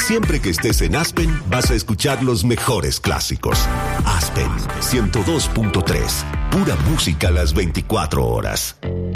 Siempre que estés en Aspen, vas a escuchar los mejores clásicos. Aspen 102.3. Pura música a las 24 horas.